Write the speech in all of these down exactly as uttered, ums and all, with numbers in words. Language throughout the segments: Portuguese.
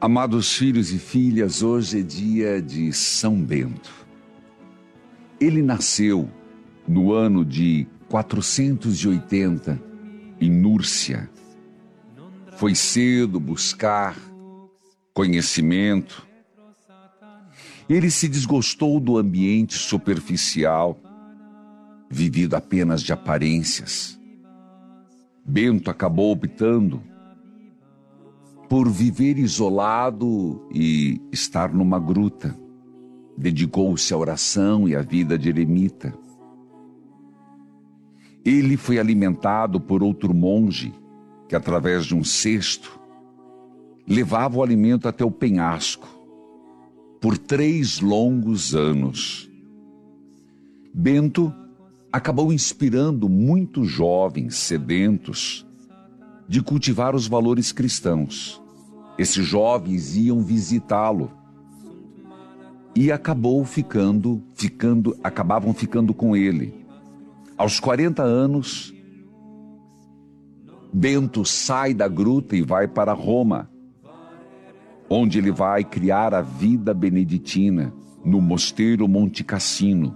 Amados filhos e filhas, hoje é dia de São Bento. Ele nasceu no ano de quatrocentos e oitenta em Núrcia. Foi cedo buscar conhecimento. Ele se desgostou do ambiente superficial, vivido apenas de aparências. Bento acabou optando por viver isolado e estar numa gruta. Dedicou-se à oração e à vida de eremita. Ele foi alimentado por outro monge que, através de um cesto, levava o alimento até o penhasco por três longos anos. Bento acabou inspirando muitos jovens sedentos de cultivar os valores cristãos. Esses jovens iam visitá-lo e acabou ficando, ficando, acabavam ficando com ele. Aos quarenta anos, Bento sai da gruta e vai para Roma, onde ele vai criar a vida beneditina no mosteiro Monte Cassino.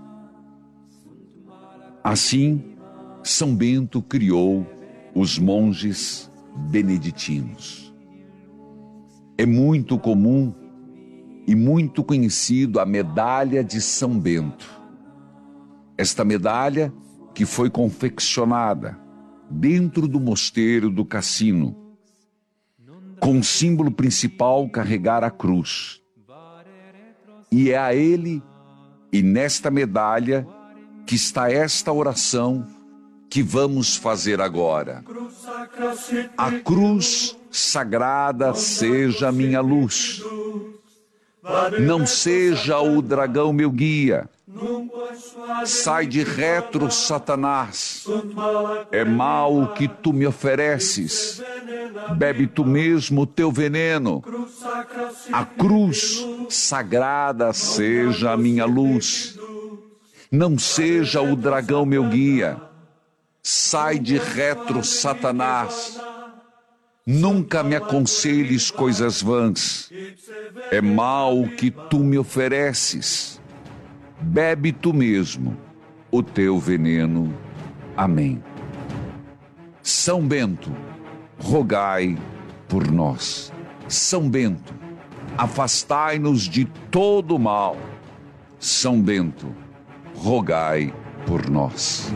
Assim, São Bento criou os monges beneditinos. É muito comum e muito conhecido a medalha de São Bento. Esta medalha que foi confeccionada dentro do mosteiro do Cassino, com o símbolo principal carregar a cruz. E é a ele e nesta medalha que está esta oração que vamos fazer agora. A cruz sagrada seja minha luz. Não seja o dragão meu guia. Sai de retro, Satanás. É mal o que tu me ofereces. Bebe tu mesmo o teu veneno. A cruz sagrada seja a minha luz. Não seja o dragão meu guia. Sai de retro, Satanás. Nunca me aconselhes coisas vãs. É mal o que tu me ofereces. Bebe tu mesmo o teu veneno. Amém. São Bento, rogai por nós. São Bento, afastai-nos de todo o mal. São Bento, rogai por nós.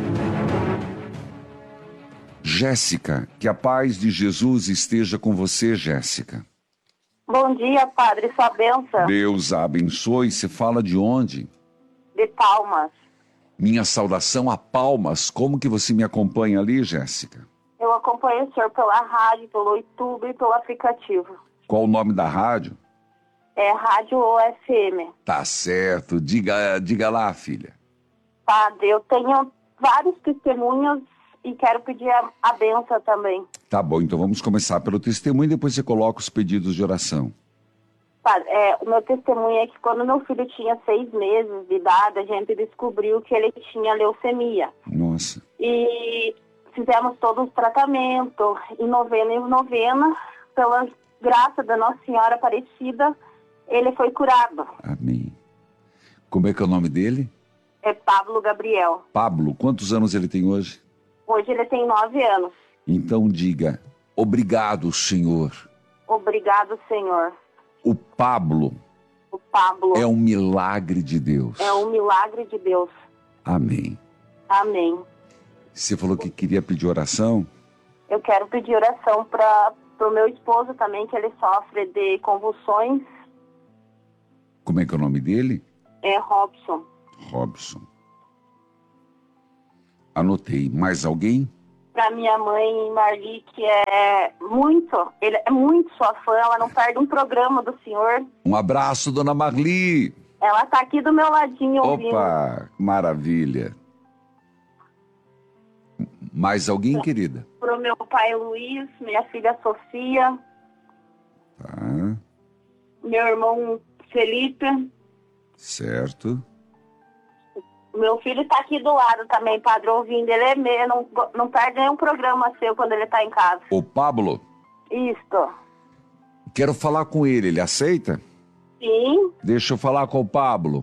Jéssica, que a paz de Jesus esteja com você, Jéssica. Bom dia, padre, sua bênção. Deus a abençoe. Você fala de onde? De Palmas. Minha saudação a Palmas. Como que você me acompanha ali, Jéssica? Eu acompanho o senhor pela rádio, pelo YouTube e pelo aplicativo. Qual o nome da rádio? É Rádio O F M. Tá certo. Diga, diga lá, filha. Padre, eu tenho vários testemunhos e quero pedir a, a benção também. Tá bom, então vamos começar pelo testemunho e depois você coloca os pedidos de oração. Padre, é, o meu testemunho é que quando meu filho tinha seis meses de idade, a gente descobriu que ele tinha leucemia. Nossa. E fizemos todo o tratamento, em novena em novena, pela graça da Nossa Senhora Aparecida, ele foi curado. Amém. Como é que é o nome dele? É Pablo Gabriel. Pablo, quantos anos ele tem hoje? Hoje ele tem nove anos. Então diga, obrigado, Senhor. Obrigado, Senhor. O Pablo, o Pablo é um milagre de Deus. É um milagre de Deus. Amém. Amém. Você falou que queria pedir oração? Eu quero pedir oração para o meu esposo também, que ele sofre de convulsões. Como é que é o nome dele? É Robson. Robson. Anotei. Mais alguém? Para minha mãe, Marli, que é muito, ele é muito sua fã, ela não perde um programa do senhor. Um abraço, dona Marli. Ela tá aqui do meu ladinho ouvindo. Opa, maravilha. Mais alguém, é. querida? Pro meu pai Luiz, minha filha Sofia. Tá. Meu irmão Felipe. Certo. Meu filho tá aqui do lado também, padre, ouvindo. Ele é meio, não, não perde nenhum programa seu quando ele tá em casa. O Pablo? Isto. Quero falar com ele, ele aceita? Sim. Deixa eu falar com o Pablo.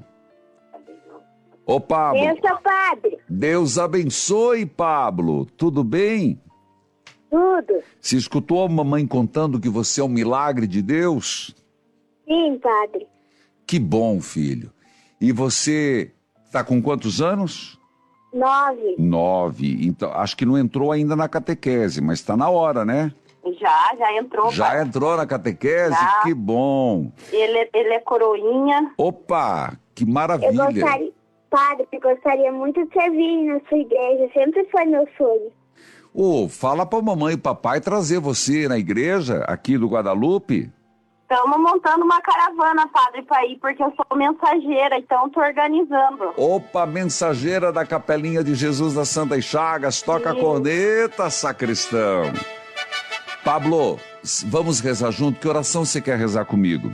Ô, Pablo. Benção, padre. Deus abençoe, Pablo. Tudo bem? Tudo. Você escutou a mamãe contando que você é um milagre de Deus? Sim, padre. Que bom, filho. E você está com quantos anos? Nove. Nove. Então, acho que não entrou ainda na catequese, mas está na hora, né? Já, já entrou. Já pai. entrou na catequese? Já. Que bom. Ele, ele é coroinha. Opa, que Eu maravilha. gostaria, padre, eu gostaria muito de servir na sua igreja. Sempre foi meu sonho. Ô, fala pra mamãe e papai trazer você na igreja aqui do Guadalupe. Estamos montando uma caravana, padre, para ir, porque eu sou mensageira, então estou organizando. Opa, mensageira da Capelinha de Jesus das Santas Chagas, toca a Sim. corneta, sacristão. Pablo, vamos rezar junto? Que oração você quer rezar comigo?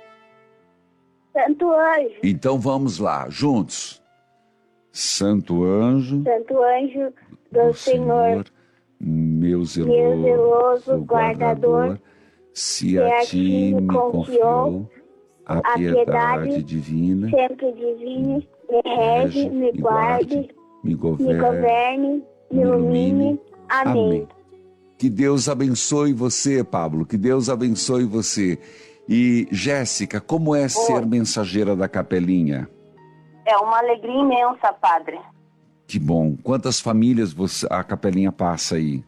Santo anjo, Então vamos lá, juntos. Santo anjo santo anjo do, Senhor, meu zeloso, meu zeloso guardador, guardador, se a ti me confiou a a piedade piedade divina, sempre divino, me rege, me guarde, me me governe. governe, me ilumine. Amém. Que Deus abençoe você, Pablo, que Deus abençoe você. E, Jéssica, como é ser mensageira da Capelinha? É uma alegria imensa, padre. Que bom. Quantas famílias você, a Capelinha passa aí?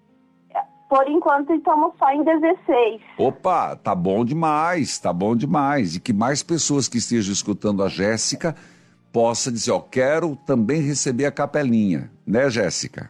Por enquanto, estamos só em dezesseis. Opa, tá bom demais, tá bom demais. E que mais pessoas que estejam escutando a Jéssica possa dizer, ó, quero também receber a Capelinha, né, Jéssica?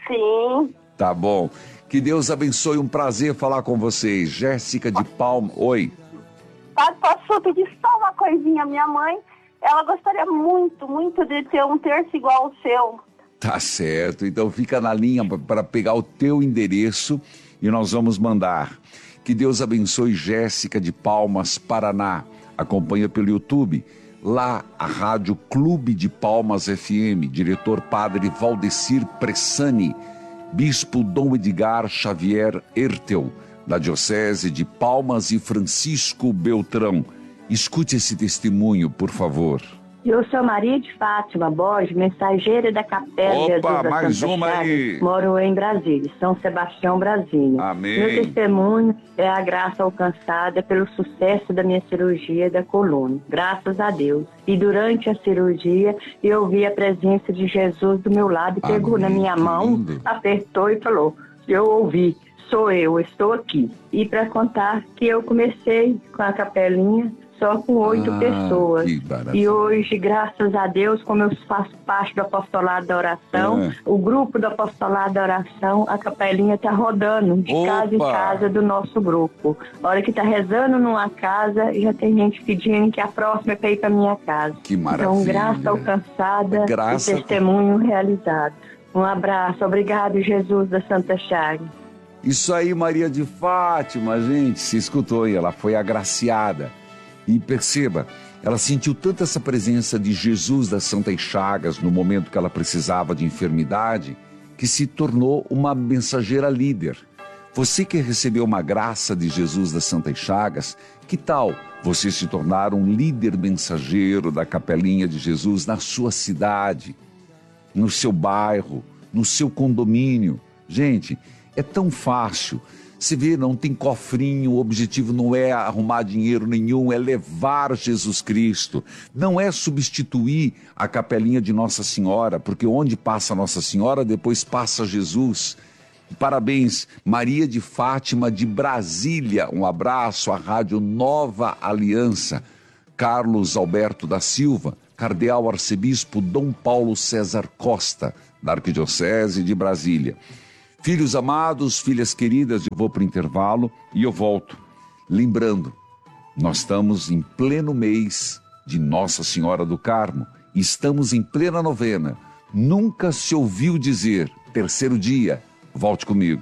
Sim. Tá bom. Que Deus abençoe, um prazer falar com vocês. Jéssica de Palma. Oi. Padre, posso pedir só uma coisinha? Minha mãe, ela gostaria muito, muito de ter um terço igual ao seu. Tá certo. Então fica na linha para pegar o teu endereço e nós vamos mandar. Que Deus abençoe Jéssica de Palmas, Paraná. Acompanha pelo YouTube. Lá, a Rádio Clube de Palmas F M. Diretor Padre Valdecir Pressani. Bispo Dom Edgar Xavier Ertel, da Diocese de Palmas e Francisco Beltrão. Escute esse testemunho, por favor. Eu sou Maria de Fátima Borges, mensageira da Capela de Jesus Opa, da mais Santa uma Chagas. aí. Moro em Brasília, São Sebastião, Brasília. Amém. Meu testemunho é a graça alcançada pelo sucesso da minha cirurgia da coluna. Graças a Deus. E durante a cirurgia, eu vi a presença de Jesus do meu lado, Amém, pegou na minha que mão, lindo. apertou e falou, eu ouvi, sou eu, estou aqui. E para contar que eu comecei com a capelinha só com oito Ah, pessoas. que maravilha. E hoje, graças a Deus, como eu faço parte do apostolado da oração, É. o grupo do apostolado da oração, a capelinha está rodando de Opa! casa em casa do nosso grupo. A hora que está rezando numa casa, já tem gente pedindo que a próxima é para ir para minha casa. Que maravilha. Então, graça alcançada Graça- e testemunho realizado. Um abraço. Obrigado, Jesus da Santa Chagas. Isso aí, Maria de Fátima, gente, se escutou aí, ela foi agraciada. E perceba, ela sentiu tanto essa presença de Jesus das Santas Chagas no momento que ela precisava de enfermidade, que se tornou uma mensageira líder. Você que recebeu uma graça de Jesus das Santas Chagas, que tal você se tornar um líder mensageiro da Capelinha de Jesus na sua cidade, no seu bairro, no seu condomínio? Gente, é tão fácil. Você vê, não tem cofrinho, o objetivo não é arrumar dinheiro nenhum, é levar Jesus Cristo. Não é substituir a capelinha de Nossa Senhora, porque onde passa Nossa Senhora, depois passa Jesus. Parabéns, Maria de Fátima de Brasília. Um abraço à Rádio Nova Aliança. Carlos Alberto da Silva, Cardeal Arcebispo Dom Paulo César Costa, da Arquidiocese de Brasília. Filhos amados, filhas queridas, eu vou para o intervalo e eu volto. Lembrando, nós estamos em pleno mês de Nossa Senhora do Carmo. Estamos em plena novena. Nunca se ouviu dizer, terceiro dia, volte comigo.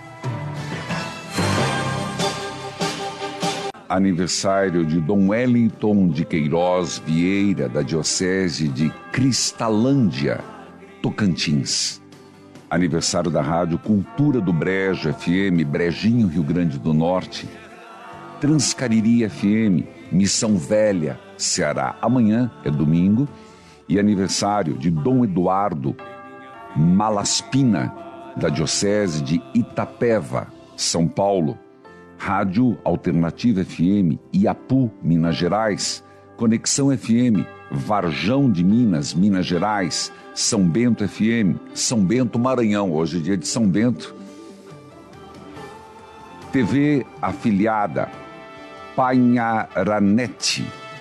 Aniversário de Dom Wellington de Queiroz Vieira, da Diocese de Cristalândia, Tocantins. Aniversário da Rádio Cultura do Brejo F M, Brejinho, Rio Grande do Norte. Transcariri F M, Missão Velha, Ceará. Amanhã é domingo e aniversário de Dom Eduardo Malaspina, da Diocese de Itapeva, São Paulo. Rádio Alternativa F M, Iapu, Minas Gerais. Conexão F M, Varjão de Minas, Minas Gerais. São Bento F M, São Bento, Maranhão. Hoje é dia de São Bento. T V afiliada, Panharanete,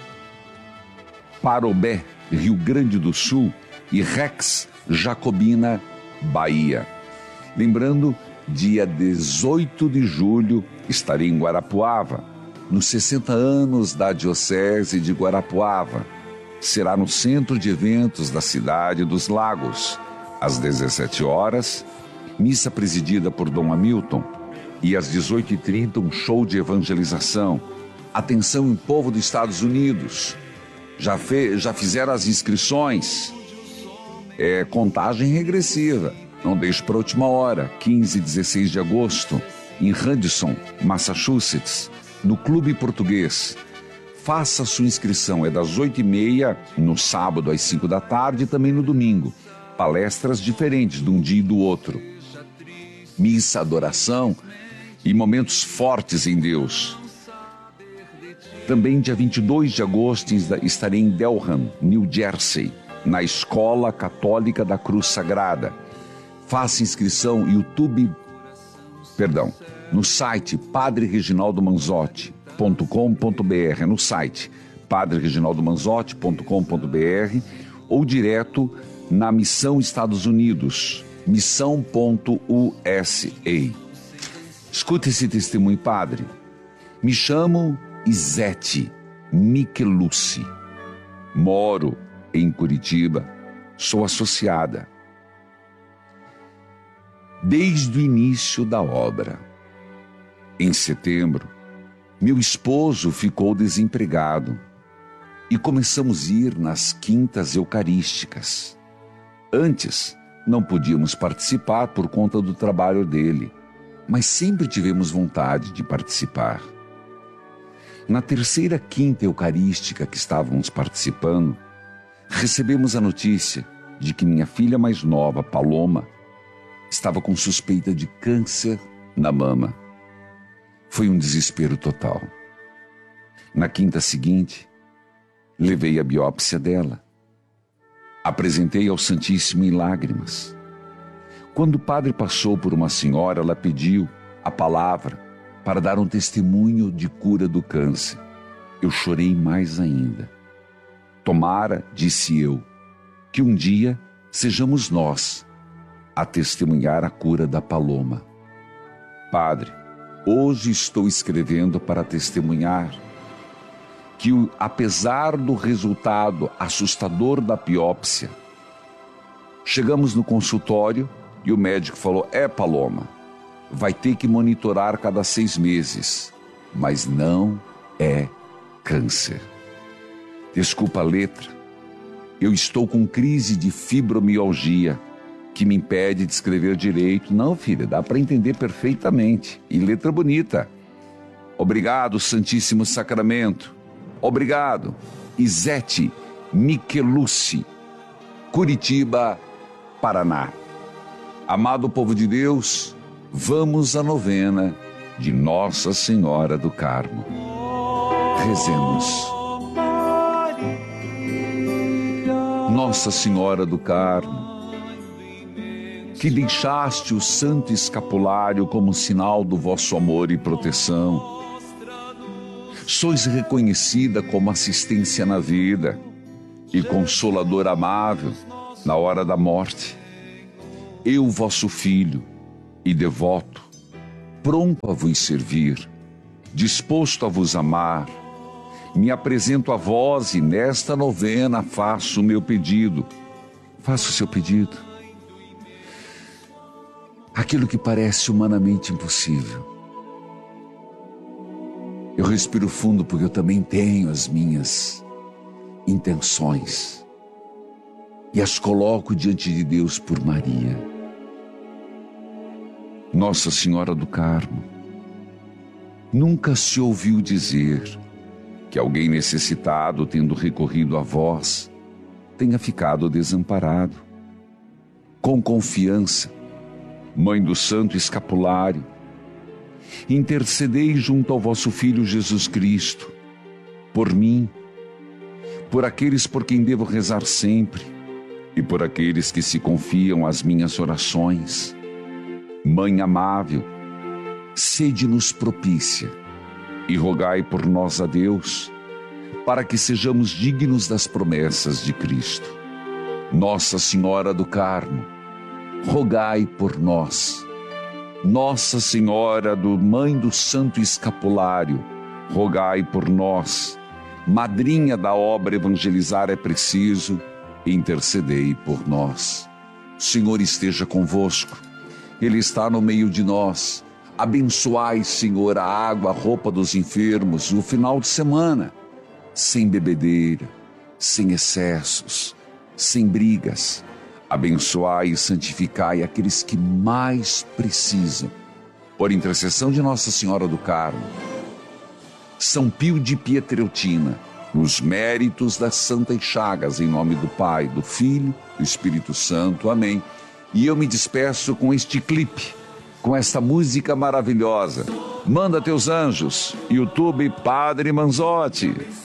Parobé, Rio Grande do Sul, e Rex Jacobina, Bahia. Lembrando, dia dezoito de julho, estarei em Guarapuava, nos sessenta anos da Diocese de Guarapuava. Será no Centro de Eventos da Cidade dos Lagos, às dezessete horas, missa presidida por Dom Hamilton, e às dezoito e trinta, um show de evangelização. Atenção, em povo dos Estados Unidos, já, fe, já fizeram as inscrições? É contagem regressiva, não deixe para a última hora. Quinze e dezesseis de agosto, em Radisson, Massachusetts, no Clube Português. Faça sua inscrição, é das oito e meia no sábado às cinco da tarde e também no domingo. Palestras diferentes de um dia e do outro. Missa, adoração e momentos fortes em Deus. Também dia vinte e dois de agosto estarei em Delham, New Jersey, na Escola Católica da Cruz Sagrada. Faça inscrição YouTube, perdão, no site padre reginaldo manzotti ponto com ponto br, no site padre reginaldo manzotti ponto com ponto br, ou direto na Missão Estados Unidos, missão ponto u s a. Escute esse testemunho, padre. Me chamo Izete Michelucci. Moro em Curitiba. Sou associada desde o início da obra. Em setembro, meu esposo ficou desempregado e começamos a ir nas quintas eucarísticas. Antes, não podíamos participar por conta do trabalho dele, mas sempre tivemos vontade de participar. Na terceira quinta eucarística que estávamos participando, recebemos a notícia de que minha filha mais nova, Paloma, estava com suspeita de câncer na mama. Foi um desespero total. Na quinta seguinte, levei a biópsia dela. Apresentei ao Santíssimo em lágrimas. Quando o padre passou por uma senhora, ela pediu a palavra para dar um testemunho de cura do câncer. Eu chorei mais ainda. Tomara, disse eu, que um dia sejamos nós a testemunhar a cura da Paloma. Padre, hoje estou escrevendo para testemunhar que, apesar do resultado assustador da biópsia, chegamos no consultório e o médico falou: é, Paloma, vai ter que monitorar cada seis meses, mas não é câncer. Desculpa a letra, eu estou com crise de fibromialgia que me impede de escrever direito. Não, filha, dá para entender perfeitamente. E letra bonita. Obrigado, Santíssimo Sacramento. Obrigado, Izete Michelucci, Curitiba, Paraná. Amado povo de Deus, vamos à novena de Nossa Senhora do Carmo. Rezemos. Nossa Senhora do Carmo, que deixaste o santo escapulário como sinal do vosso amor e proteção, sois reconhecida como assistência na vida e consolador amável na hora da morte. Eu, vosso filho e devoto, pronto a vos servir, disposto a vos amar, me apresento a vós e nesta novena faço o meu pedido. Faça o seu pedido. Aquilo que parece humanamente impossível. Eu respiro fundo porque eu também tenho as minhas intenções e as coloco diante de Deus por Maria. Nossa Senhora do Carmo, Nunca se ouviu dizer que alguém necessitado, tendo recorrido a vós, tenha ficado desamparado. Com confiança, Mãe do Santo Escapulário, intercedei junto ao vosso Filho Jesus Cristo, por mim, por aqueles por quem devo rezar sempre e por aqueles que se confiam às minhas orações. Mãe amável, sede-nos propícia e rogai por nós a Deus, para que sejamos dignos das promessas de Cristo. Nossa Senhora do Carmo, rogai por nós. Nossa Senhora do Mãe do Santo Escapulário, rogai por nós. Madrinha da obra Evangelizar é Preciso, intercedei por nós. O Senhor esteja convosco, Ele está no meio de nós. Abençoai, Senhor, a água, a roupa dos enfermos, o final de semana, sem bebedeira, sem excessos, sem brigas. Abençoai e santificai aqueles que mais precisam. Por intercessão de Nossa Senhora do Carmo, São Pio de Pietreutina, nos méritos das Santas Chagas, em nome do Pai, do Filho, do Espírito Santo. Amém. E eu me despeço com este clipe, com esta música maravilhosa. Manda teus anjos, YouTube Padre Manzotti.